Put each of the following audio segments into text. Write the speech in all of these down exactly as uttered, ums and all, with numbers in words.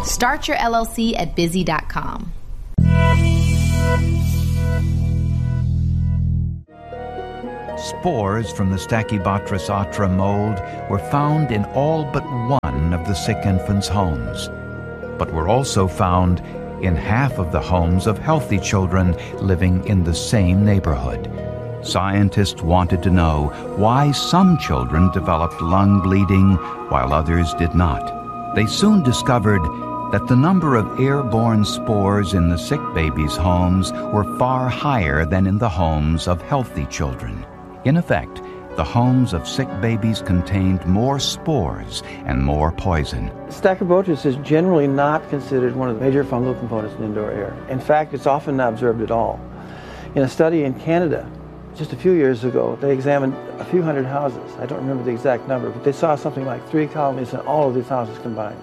Start your L L C at busy dot com. Spores from the Stachybotrys atra mold were found in all but one of the sick infants' homes, but were also found in half of the homes of healthy children living in the same neighborhood. Scientists wanted to know why some children developed lung bleeding while others did not. They soon discovered that the number of airborne spores in the sick babies' homes were far higher than in the homes of healthy children. In effect, the homes of sick babies contained more spores and more poison. Stachybotrys is generally not considered one of the major fungal components in indoor air. In fact, it's often not observed at all. In a study in Canada, just a few years ago, they examined a few hundred houses. I don't remember the exact number, but they saw something like three colonies in all of these houses combined.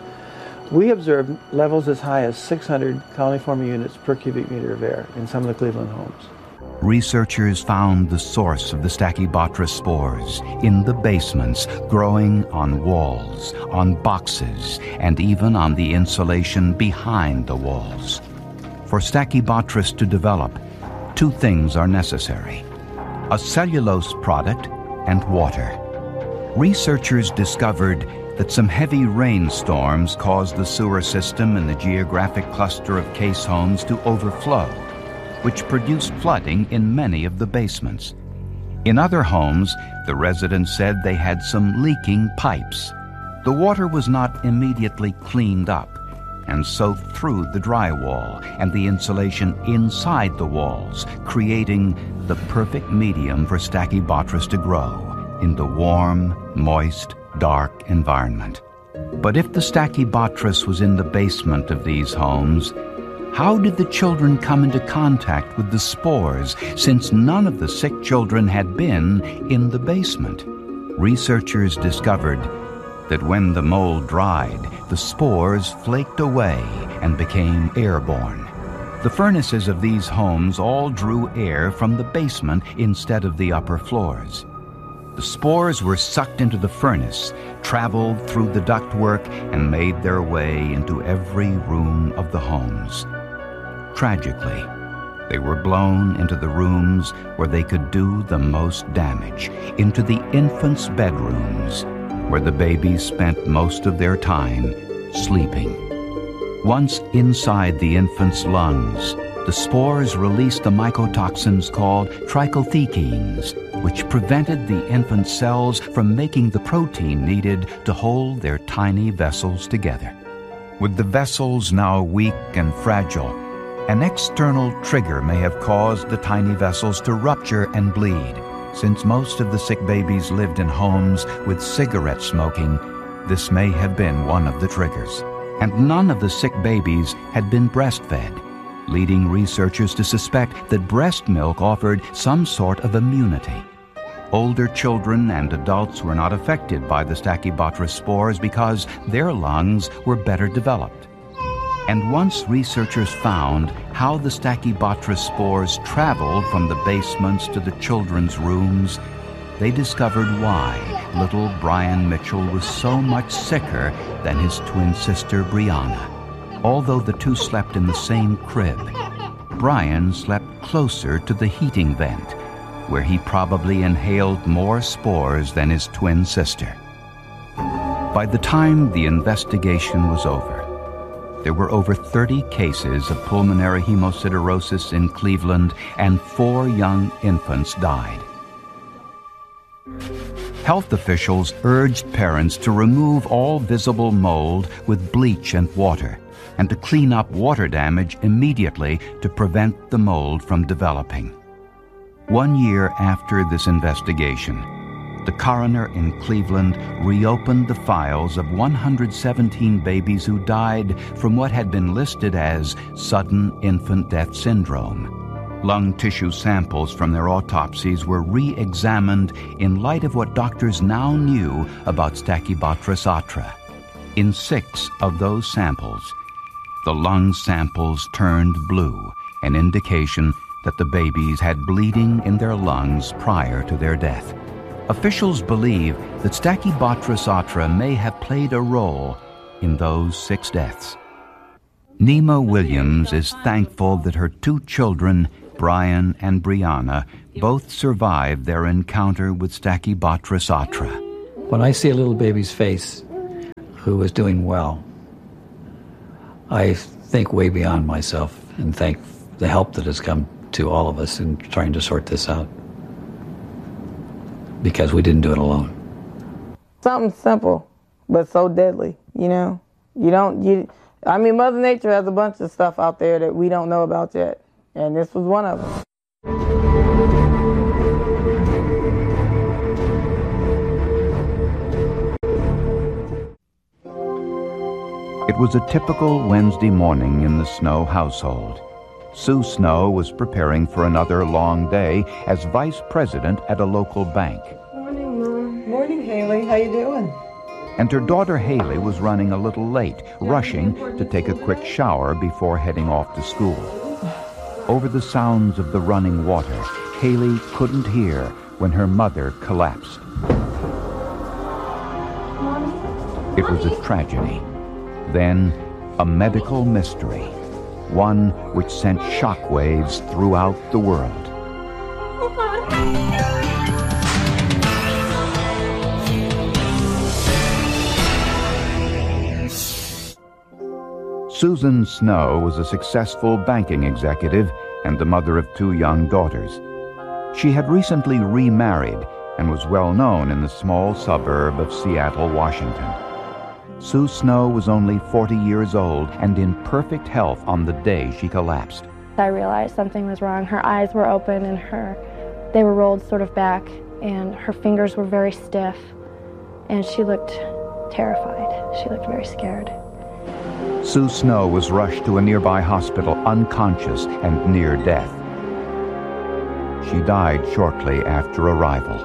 We observed levels as high as six hundred colony-forming units per cubic meter of air in some of the Cleveland homes. Researchers found the source of the Stachybotrys spores in the basements, growing on walls, on boxes, and even on the insulation behind the walls. For Stachybotrys to develop, two things are necessary: a cellulose product and water. Researchers discovered that some heavy rainstorms caused the sewer system in the geographic cluster of case homes to overflow, which produced flooding in many of the basements. In other homes, the residents said they had some leaking pipes. The water was not immediately cleaned up and soaked through the drywall and the insulation inside the walls, creating the perfect medium for Stachybotrys to grow in the warm, moist, dark environment. But if the Stachybotrys was in the basement of these homes, how did the children come into contact with the spores, since none of the sick children had been in the basement? Researchers discovered that when the mold dried, the spores flaked away and became airborne. The furnaces of these homes all drew air from the basement instead of the upper floors. The spores were sucked into the furnace, traveled through the ductwork, and made their way into every room of the homes. Tragically, they were blown into the rooms where they could do the most damage, into the infants' bedrooms, where the babies spent most of their time sleeping. Once inside the infant's lungs, the spores released the mycotoxins called trichothekines, which prevented the infant cells from making the protein needed to hold their tiny vessels together. With the vessels now weak and fragile, an external trigger may have caused the tiny vessels to rupture and bleed. Since most of the sick babies lived in homes with cigarette smoking, this may have been one of the triggers. And none of the sick babies had been breastfed, leading researchers to suspect that breast milk offered some sort of immunity. Older children and adults were not affected by the Stachybotrys spores because their lungs were better developed. And once researchers found how the Stachybotrys spores traveled from the basements to the children's rooms, they discovered why little Brian Mitchell was so much sicker than his twin sister Brianna. Although the two slept in the same crib, Brian slept closer to the heating vent, where he probably inhaled more spores than his twin sister. By the time the investigation was over, there were over thirty cases of pulmonary hemosiderosis in Cleveland, and four young infants died. Health officials urged parents to remove all visible mold with bleach and water, and to clean up water damage immediately to prevent the mold from developing. One year after this investigation, the coroner in Cleveland reopened the files of one hundred seventeen babies who died from what had been listed as sudden infant death syndrome. Lung tissue samples from their autopsies were re-examined in light of what doctors now knew about Stachybotrys atra. In six of those samples, the lung samples turned blue, an indication that the babies had bleeding in their lungs prior to their death. Officials believe that Stachybotrys atra may have played a role in those six deaths. Nema Williams is thankful that her two children, Brian and Brianna, both survived their encounter with Stachybotrys atra. When I see a little baby's face who is doing well, I think way beyond myself and thank the help that has come to all of us in trying to sort this out, because we didn't do it alone. Something simple, but so deadly, you know? You don't, you, I mean, Mother Nature has a bunch of stuff out there that we don't know about yet, and this was one of them. It was a typical Wednesday morning in the Snow household. Sue Snow was preparing for another long day as vice president at a local bank. Morning, Mom. Morning, Haley. How you doing? And her daughter Haley was running a little late, rushing to take a quick shower before heading off to school. Over the sounds of the running water, Haley couldn't hear when her mother collapsed. It was a tragedy. Then, a medical mystery, one which sent shockwaves throughout the world. Susan Snow was a successful banking executive and the mother of two young daughters. She had recently remarried and was well known in the small suburb of Seattle, Washington. Sue Snow was only forty years old and in perfect health on the day she collapsed. I realized something was wrong. Her eyes were open and her, they were rolled sort of back, and her fingers were very stiff, and she looked terrified. She looked very scared. Sue Snow was rushed to a nearby hospital unconscious and near death. She died shortly after arrival.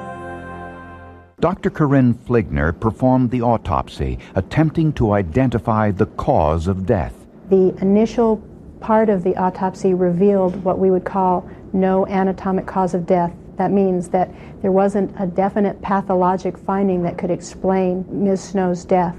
Doctor Corinne Fligner performed the autopsy, attempting to identify the cause of death. The initial part of the autopsy revealed what we would call no anatomic cause of death. That means that there wasn't a definite pathologic finding that could explain Miz Snow's death.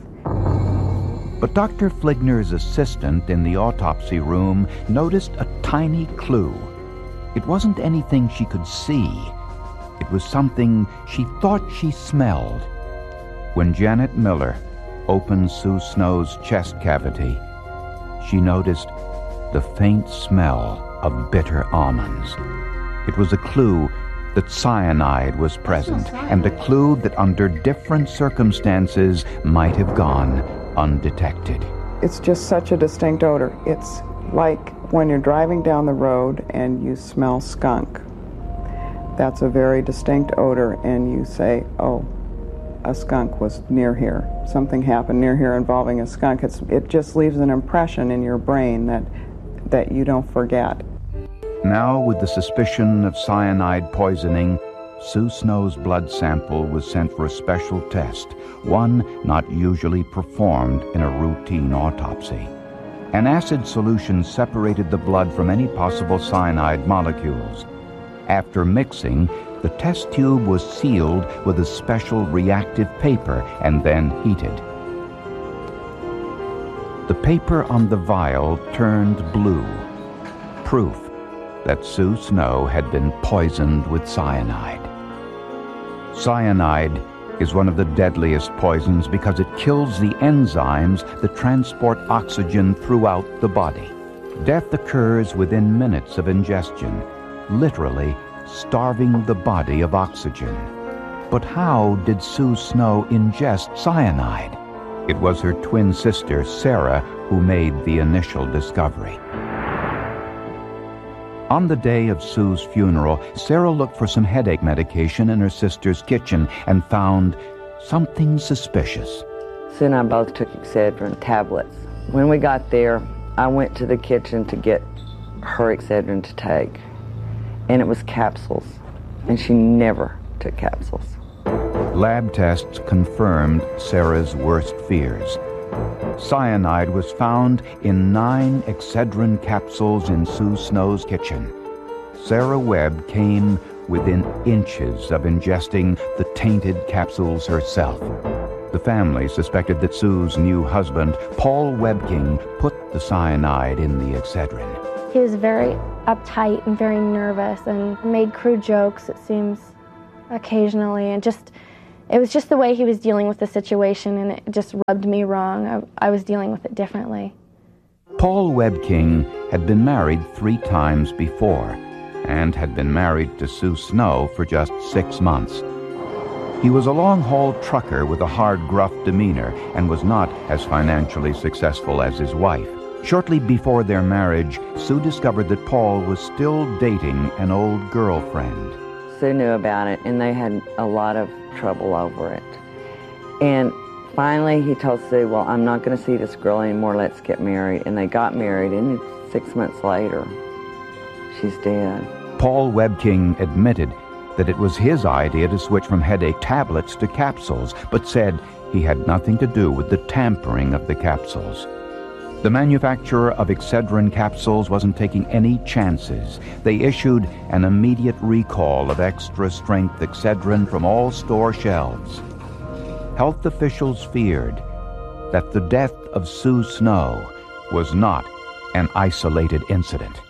But Doctor Fligner's assistant in the autopsy room noticed a tiny clue. It wasn't anything she could see. It was something she thought she smelled. When Janet Miller opened Sue Snow's chest cavity, she noticed the faint smell of bitter almonds. It was a clue that cyanide was present, and a clue that under different circumstances might have gone undetected. It's just such a distinct odor. It's like when you're driving down the road and you smell skunk. That's a very distinct odor, and you say, oh, a skunk was near here. Something happened near here involving a skunk. It's, it just leaves an impression in your brain that, that you don't forget. Now, with the suspicion of cyanide poisoning, Sue Snow's blood sample was sent for a special test, one not usually performed in a routine autopsy. An acid solution separated the blood from any possible cyanide molecules. After mixing, the test tube was sealed with a special reactive paper and then heated. The paper on the vial turned blue, proof that Sue Snow had been poisoned with cyanide. Cyanide is one of the deadliest poisons because it kills the enzymes that transport oxygen throughout the body. Death occurs within minutes of ingestion, literally starving the body of oxygen. But how did Sue Snow ingest cyanide? It was her twin sister, Sarah, who made the initial discovery. On the day of Sue's funeral, Sarah looked for some headache medication in her sister's kitchen and found something suspicious. Sue and I both took Excedrin tablets. When we got there, I went to the kitchen to get her Excedrin to take, and it was capsules, and she never took capsules. Lab tests confirmed Sarah's worst fears. Cyanide was found in nine Excedrin capsules in Sue Snow's kitchen. Sarah Webb came within inches of ingesting the tainted capsules herself. The family suspected that Sue's new husband, Paul Webking, put the cyanide in the Excedrin. He was very uptight and very nervous and made crude jokes, it seems, occasionally. And just, it was just the way he was dealing with the situation, and it just rubbed me wrong. I, I was dealing with it differently. Paul Webking had been married three times before and had been married to Sue Snow for just six months. He was a long-haul trucker with a hard, gruff demeanor and was not as financially successful as his wife. Shortly before their marriage, Sue discovered that Paul was still dating an old girlfriend. Sue knew about it, and they had a lot of trouble over it. And finally, he told Sue, well, I'm not going to see this girl anymore, let's get married. And they got married, and six months later, she's dead. Paul Webking admitted that it was his idea to switch from headache tablets to capsules, but said he had nothing to do with the tampering of the capsules. The manufacturer of Excedrin capsules wasn't taking any chances. They issued an immediate recall of extra-strength Excedrin from all store shelves. Health officials feared that the death of Sue Snow was not an isolated incident.